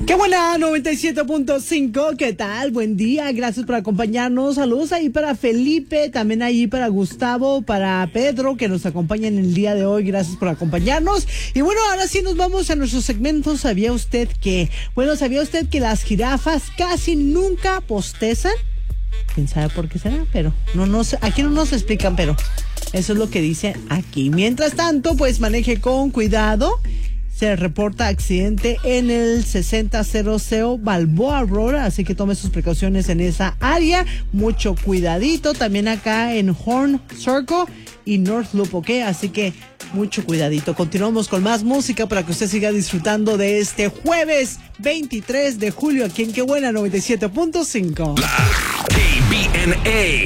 ¡Qué buena! 97.5, ¿qué tal? Buen día, gracias por acompañarnos. Saludos ahí para Felipe, también ahí para Gustavo, para Pedro, que nos acompañan el día de hoy. Gracias por acompañarnos. Y bueno, ahora sí nos vamos a nuestro segmento. ¿Sabía usted que las jirafas casi nunca bostezan? ¿Quién sabe por qué será? Pero aquí no nos explican, pero eso es lo que dice aquí. Mientras tanto, pues maneje con cuidado. Se reporta accidente en el 6000 Balboa Road, así que tome sus precauciones en esa área. Mucho cuidadito. También acá en Horn Circle y North Loop, ¿ok? Así que mucho cuidadito. Continuamos con más música para que usted siga disfrutando de este jueves 23 de julio aquí en Qué Buena 97.5. KBNA.